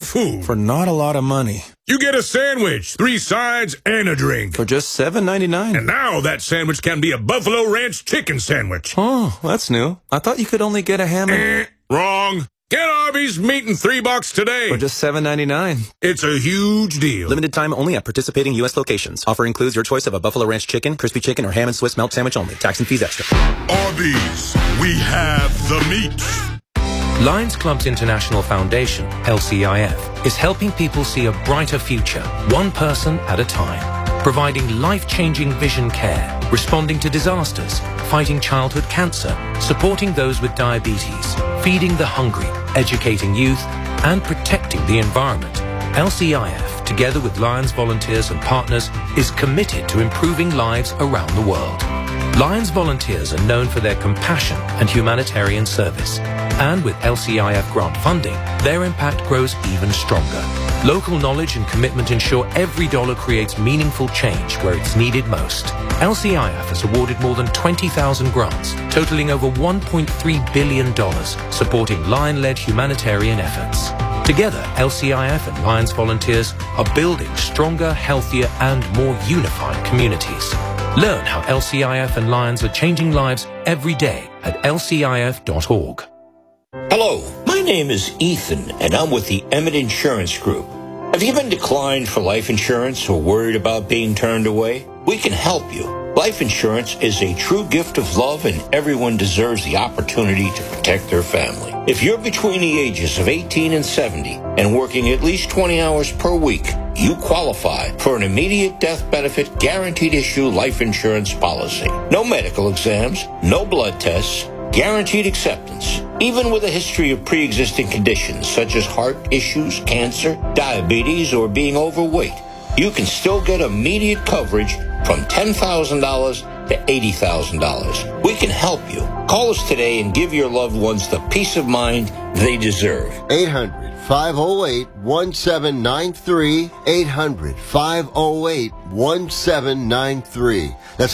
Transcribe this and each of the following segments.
food. For not a lot of money. You get a sandwich, 3 sides, and a drink. For just $7.99. And now that sandwich can be a Buffalo Ranch chicken sandwich. Oh, that's new. I thought you could only get a ham and... Wrong. Get Arby's meat in $3 today. For just $7.99. It's a huge deal. Limited time only at participating U.S. locations. Offer includes your choice of a Buffalo Ranch chicken, crispy chicken, or ham and Swiss melt sandwich only. Tax and fees extra. Arby's, we have the meat. Lions Club's International Foundation, LCIF, is helping people see a brighter future, one person at a time. Providing life-changing vision care, responding to disasters, fighting childhood cancer, supporting those with diabetes, feeding the hungry, educating youth, and protecting the environment. LCIF, together with Lions volunteers and partners, is committed to improving lives around the world. Lions volunteers are known for their compassion and humanitarian service. And with LCIF grant funding, their impact grows even stronger. Local knowledge and commitment ensure every dollar creates meaningful change where it's needed most. LCIF has awarded more than 20,000 grants, totaling over $1.3 billion, supporting Lion-led humanitarian efforts. Together, LCIF and Lions volunteers are building stronger, healthier, and more unified communities. Learn how LCIF and Lions are changing lives every day at lcif.org. Hello, my name is Ethan, and I'm with the Emmett Insurance Group. Have you been declined for life insurance or worried about being turned away? We can help you. Life insurance is a true gift of love, and everyone deserves the opportunity to protect their family. If you're between the ages of 18 and 70 and working at least 20 hours per week, you qualify for an immediate death benefit guaranteed issue life insurance policy. No medical exams, no blood tests, guaranteed acceptance. Even with a history of pre-existing conditions such as heart issues, cancer, diabetes, or being overweight, you can still get immediate coverage from $10,000 to $80,000. We can help you. Call us today and give your loved ones the peace of mind they deserve. 800-508-1793. 800-508-1793. That's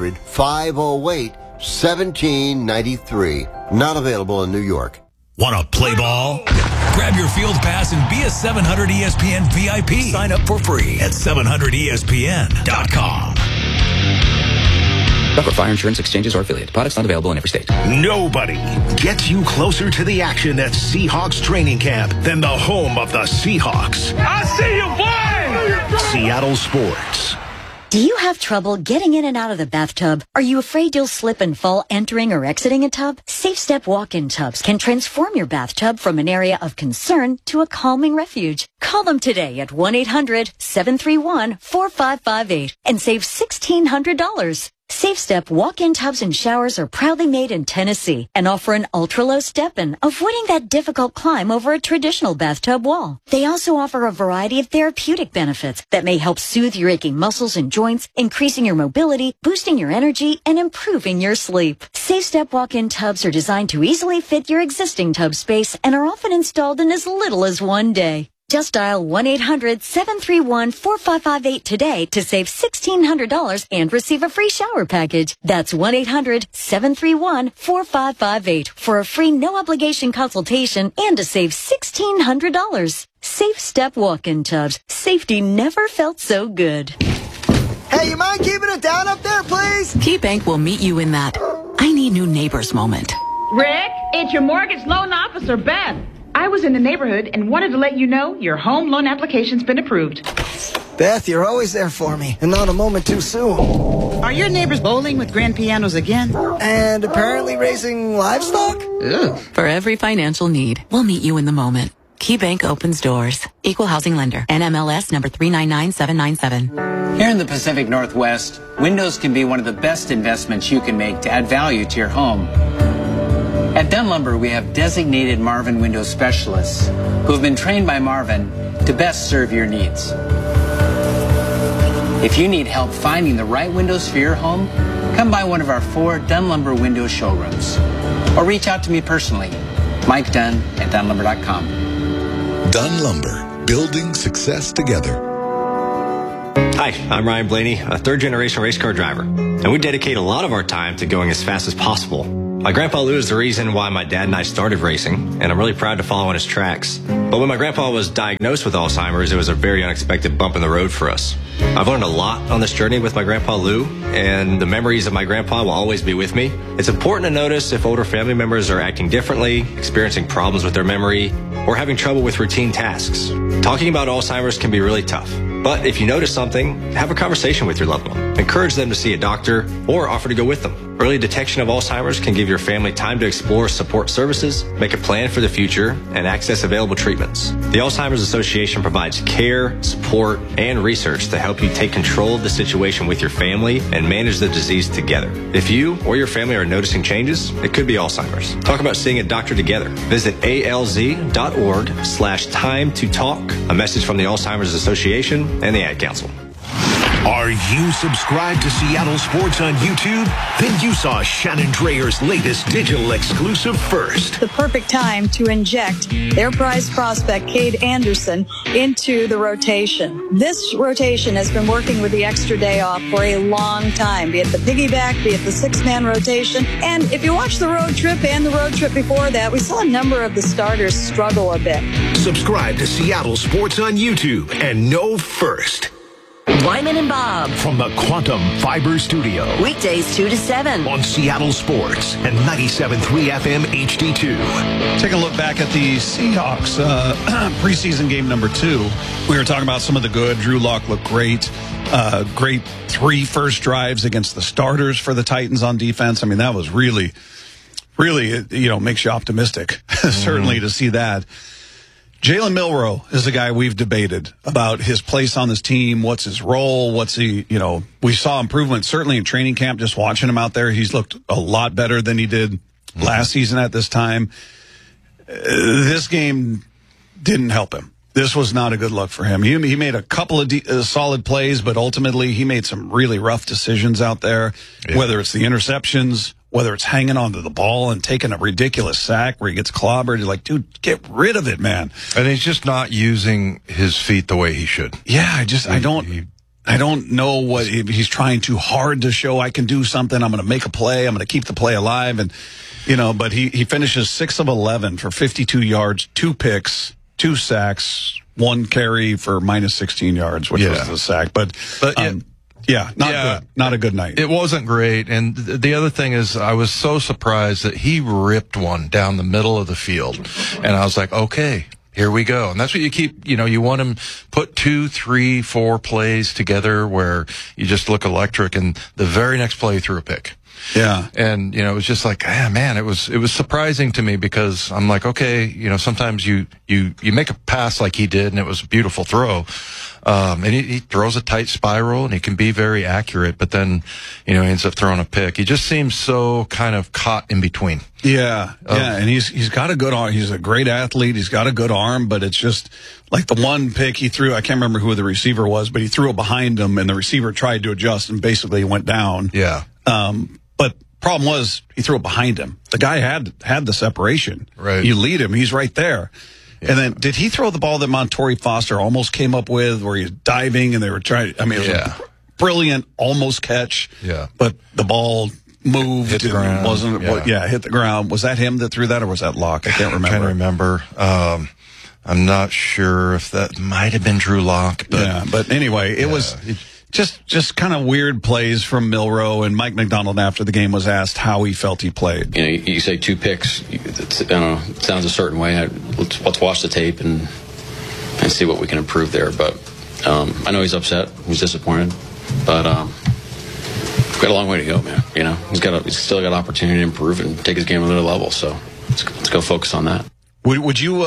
800-508-1793. Not available in New York. Want to play ball? Grab your field pass and be a 700 ESPN VIP. Sign up for free at 700ESPN.com. For fire insurance exchanges or affiliate products not available in every state. Nobody gets you closer to the action at Seahawks training camp than the home of the Seahawks. I see you, boy! Seattle Sports. Do you have trouble getting in and out of the bathtub? Are you afraid you'll slip and fall entering or exiting a tub? SafeStep walk-in tubs can transform your bathtub from an area of concern to a calming refuge. Call them today at 1-800-731-4558 and save $1,600. SafeStep walk-in tubs and showers are proudly made in Tennessee and offer an ultra-low step-in, avoiding that difficult climb over a traditional bathtub wall. They also offer a variety of therapeutic benefits that may help soothe your aching muscles and joints, increasing your mobility, boosting your energy, and improving your sleep. SafeStep walk-in tubs are designed to easily fit your existing tub space and are often installed in as little as one day. Just dial 1-800-731-4558 today to save $1,600 and receive a free shower package. That's 1-800-731-4558 for a free no-obligation consultation and to save $1,600. SafeStep walk-in tubs. Safety never felt so good. Hey, you mind keeping it down up there, please? KeyBank will meet you in that I need new neighbors moment. Rick, it's your mortgage loan officer, Beth. I was in the neighborhood and wanted to let you know your home loan application's been approved. Beth, you're always there for me, and not a moment too soon. Are your neighbors bowling with grand pianos again? And apparently raising livestock? Ugh. For every financial need, we'll meet you in the moment. KeyBank opens doors. Equal housing lender. NMLS number 399797. Here in the Pacific Northwest, windows can be one of the best investments you can make to add value to your home. At Dunn Lumber, we have designated Marvin window specialists who have been trained by Marvin to best serve your needs. If you need help finding the right windows for your home, come by one of our 4 Dunn Lumber window showrooms. Or reach out to me personally, Mike Dunn at DunnLumber.com. Dunn Lumber, building success together. Hi, I'm Ryan Blaney, a third-generation race car driver, and we dedicate a lot of our time to going as fast as possible. My grandpa Lou is the reason why my dad and I started racing, and I'm really proud to follow in his tracks. But when my grandpa was diagnosed with Alzheimer's, it was a very unexpected bump in the road for us. I've learned a lot on this journey with my grandpa Lou, and the memories of my grandpa will always be with me. It's important to notice if older family members are acting differently, experiencing problems with their memory, or having trouble with routine tasks. Talking about Alzheimer's can be really tough. But if you notice something, have a conversation with your loved one. Encourage them to see a doctor or offer to go with them. Early detection of Alzheimer's can give your family time to explore support services, make a plan for the future, and access available treatments. The Alzheimer's Association provides care, support, and research to help you take control of the situation with your family and manage the disease together. If you or your family are noticing changes, it could be Alzheimer's. Talk about seeing a doctor together. Visit alz.org/time to talk. A message from the Alzheimer's Association and the Ad Council. Are you subscribed to Seattle Sports on YouTube? Then you saw Shannon Drayer's latest digital exclusive first. The perfect time to inject their prize prospect, Cade Anderson, into the rotation. This rotation has been working with the extra day off for a long time, be it the piggyback, be it the six-man rotation. And if you watch the road trip and the road trip before that, we saw a number of the starters struggle a bit. Subscribe to Seattle Sports on YouTube and know first. Wyman and Bob. From the Quantum Fiber Studio. Weekdays 2 to 7. On Seattle Sports and 97.3 FM HD2. Take a look back at the Seahawks preseason game number 2. We were talking about some of the good. Drew Lock looked great. Great 3 first drives against the starters for the Titans on defense. I mean, that was really, makes you optimistic, certainly to see that. Jalen Milroe is the guy we've debated about his place on this team. What's his role? We saw improvement certainly in training camp, just watching him out there. He's looked a lot better than he did last season at this time. This game didn't help him. This was not a good look for him. He made a couple of solid plays, but ultimately he made some really rough decisions out there, whether it's the interceptions, whether it's hanging onto the ball and taking a ridiculous sack where he gets clobbered. You're like, dude, get rid of it, man. And he's just not using his feet the way he should. Yeah, I don't know what he's trying too hard to show I can do something. I'm going to make a play. I'm going to keep the play alive. And, but he finishes 6 of 11 for 52 yards, 2 picks, 2 sacks, 1 carry for minus 16 yards, which was the sack. But good. Not a good night. It wasn't great. And the other thing is I was so surprised that he ripped one down the middle of the field. And I was like, okay, here we go. And that's what you keep, you want him put 2, 3, 4 plays together where you just look electric. And the very next play he threw a pick. Yeah. And, it was just like, man, it was surprising to me because I'm like, okay, sometimes you make a pass like he did and it was a beautiful throw. And he throws a tight spiral and he can be very accurate, but then, he ends up throwing a pick. He just seems so kind of caught in between. Yeah. And he's got a good arm. He's a great athlete. He's got a good arm, but it's just like the one pick he threw. I can't remember who the receiver was, but he threw it behind him and the receiver tried to adjust and basically went down. Yeah. But problem was he threw it behind him. The guy had the separation. Right. You lead him. He's right there. Yeah. And then did he throw the ball that Montorie Foster almost came up with where he was diving and they were trying, it was a brilliant almost catch. Yeah. But the ball moved. Hit the ground. Hit the ground. Was that him that threw that or was that Locke? I can't remember. I'm trying to remember. I'm not sure if that might have been Drew Lock. But anyway, it was just kind of weird plays from Milroe, and Mike McDonald after the game was asked how he felt he played. You say 2 picks. I don't know, it sounds a certain way. Let's watch the tape and see what we can improve there. But I know he's upset. He's disappointed. But we've got a long way to go, man. He's still got opportunity to improve and take his game to another level. So let's go focus on that. Would you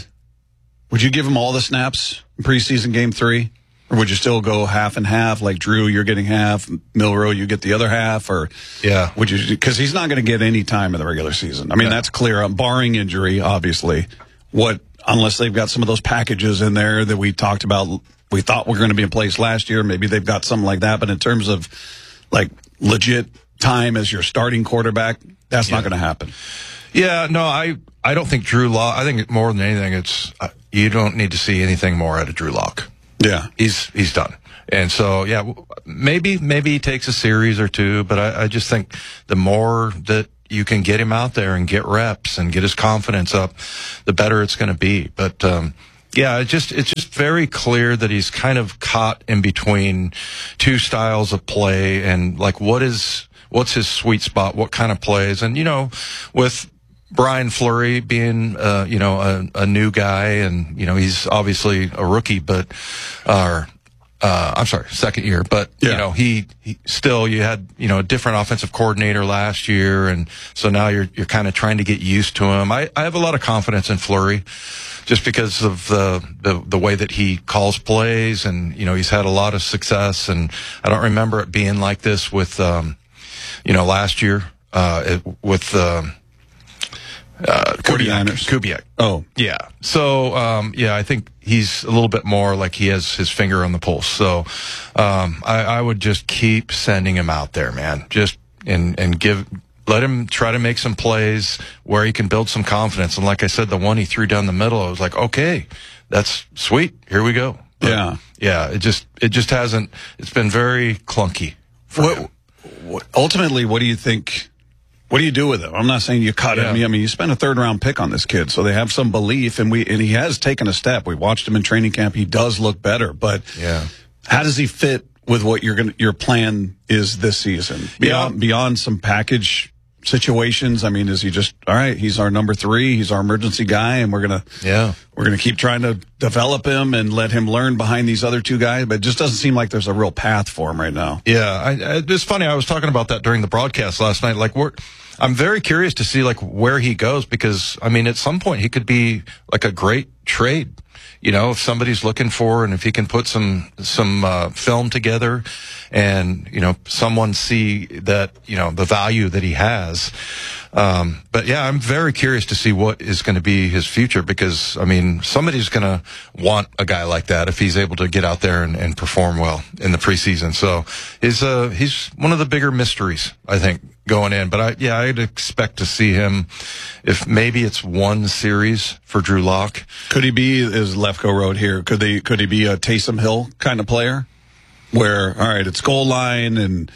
give him all the snaps in preseason game 3? Or would you still go half and half, like Drew, you're getting half, Milroe, you get the other half? Or would you? Because he's not going to get any time in the regular season. I mean, that's clear, barring injury, obviously. Unless they've got some of those packages in there that we talked about, we thought were going to be in place last year. Maybe they've got something like that. But in terms of, like, legit time as your starting quarterback, that's not going to happen. Yeah, no, I don't think Drew Lock, I think more than anything, it's you don't need to see anything more out of Drew Lock. Yeah. He's done. And so, maybe he takes a series or 2, but I just think the more that you can get him out there and get reps and get his confidence up, the better it's going to be. But yeah, it's just very clear that he's kind of caught in between two styles of play, and like what's his sweet spot, what kind of plays. And with Brian Fleury being a new guy, and he's obviously a rookie, but I'm sorry, second year, but he still, you had a different offensive coordinator last year, and so now you're kind of trying to get used to him. I have a lot of confidence in Fleury, just because of the way that he calls plays, and he's had a lot of success. And I don't remember it being like this with last year with Kubiak. Oh, yeah. So I think he's a little bit more like he has his finger on the pulse. So I would just keep sending him out there, man. Just and let him try to make some plays where he can build some confidence. And like I said, the one he threw down the middle, I was like, okay, that's sweet. Here we go. But, yeah. It just hasn't. It's been very clunky. Ultimately, what do you think? What do you do with him? I'm not saying you cut him. I mean, you spent a third-round pick on this kid, so they have some belief, and he has taken a step. We watched him in training camp. He does look better, but how does he fit with what your plan is this season? Beyond some package situations, I mean, is he just all right? He's our number 3. He's our emergency guy, and we're gonna keep trying to develop him and let him learn behind these other two guys. But it just doesn't seem like there's a real path for him right now. Yeah, it's funny. I was talking about that during the broadcast last night. Like, I'm very curious to see like where he goes, because I mean, at some point he could be like a great trade. If somebody's looking for, and if he can put some film together, and someone see that the value that he has. But yeah, I'm very curious to see what is going to be his future, because I mean, somebody's going to want a guy like that if he's able to get out there and perform well in the preseason. So he's one of the bigger mysteries, I think, going in. But I'd expect to see him, if maybe it's one series for Drew Lock. Could he be, as Lefko wrote here, could he be a Taysom Hill kind of player, where all right, it's goal line, and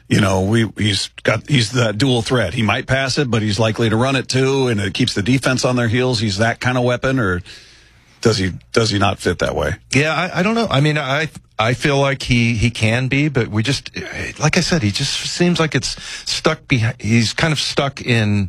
he's the dual threat. He might pass it, but he's likely to run it too, and it keeps the defense on their heels. He's that kind of weapon, or does he not fit that way? Yeah, I don't know. I mean, I feel like he can be, but we just, like I said, he just seems like it's stuck he's kind of stuck in,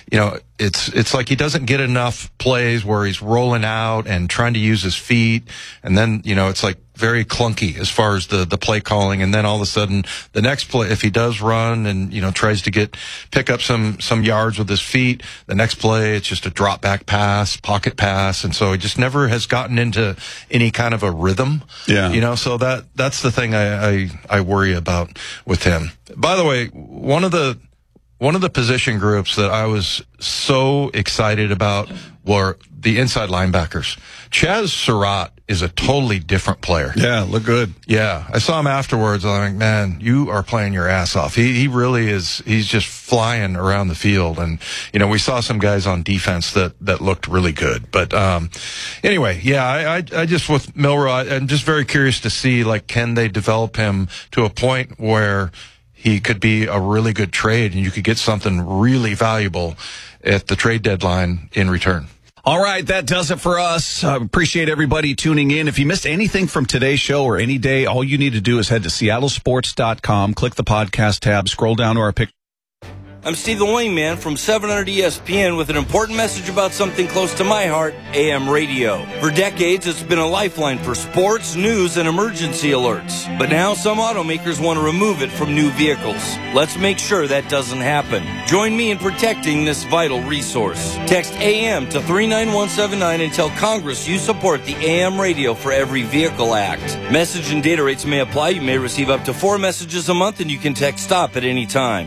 it's like he doesn't get enough plays where he's rolling out and trying to use his feet, and then, it's like very clunky as far as the play calling. And then all of a sudden the next play, if he does run and, tries to pick up some yards with his feet, the next play, it's just a drop back pass, pocket pass. And so he just never has gotten into any kind of a rhythm. Yeah. So that's the thing I worry about with him. By the way, one of the position groups that I was so excited about were the inside linebackers. Chaz Surratt is a totally different player. Yeah, look good. Yeah, I saw him afterwards. I'm like, man, you are playing your ass off. He really is. He's just flying around the field. And, we saw some guys on defense that looked really good. But anyway, yeah, I just, with Milroe, I'm just very curious to see, like, can they develop him to a point where he could be a really good trade and you could get something really valuable at the trade deadline in return. All right, that does it for us. Appreciate everybody tuning in. If you missed anything from today's show or any day, all you need to do is head to seattlesports.com, click the podcast tab, scroll down to our picture. I'm Stephen Wingman from 700 ESPN with an important message about something close to my heart, AM radio. For decades, it's been a lifeline for sports, news, and emergency alerts. But now some automakers want to remove it from new vehicles. Let's make sure that doesn't happen. Join me in protecting this vital resource. Text AM to 39179 and tell Congress you support the AM Radio for Every Vehicle Act. Message and data rates may apply. You may receive up to 4 messages a month, and you can text STOP at any time.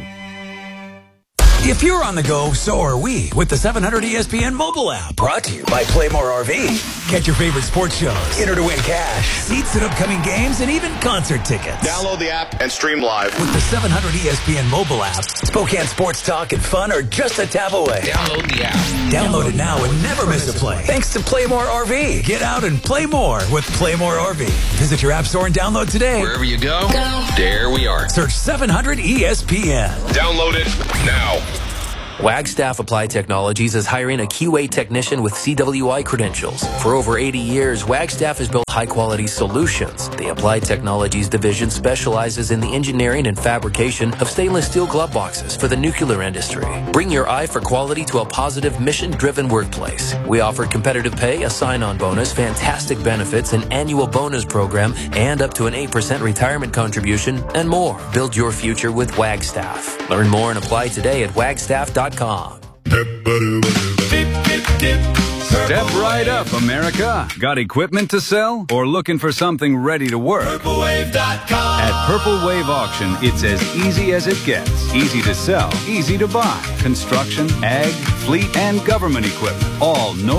If you're on the go, so are we with the 700 ESPN mobile app. Brought to you by Playmore RV. Catch your favorite sports shows, enter to win cash, seats at upcoming games, and even concert tickets. Download the app and stream live. With the 700 ESPN mobile app, Spokane sports talk and fun are just a tap away. Download the app. Download it now and never miss a play. Thanks to Playmore RV. Get out and play more with Playmore RV. Visit your app store and download today. Wherever you go, there we are. Search 700 ESPN. Download it now. Wagstaff Applied Technologies is hiring a QA technician with CWI credentials. For over 80 years, Wagstaff has built high-quality solutions. The Applied Technologies division specializes in the engineering and fabrication of stainless steel glove boxes for the nuclear industry. Bring your eye for quality to a positive, mission-driven workplace. We offer competitive pay, a sign-on bonus, fantastic benefits, an annual bonus program, and up to an 8% retirement contribution, and more. Build your future with Wagstaff. Learn more and apply today at wagstaff.com. Step right up, America. Got equipment to sell or looking for something ready to work? PurpleWave.com. At Purple Wave Auction, it's as easy as it gets. Easy to sell, easy to buy. Construction, ag, fleet, and government equipment. All no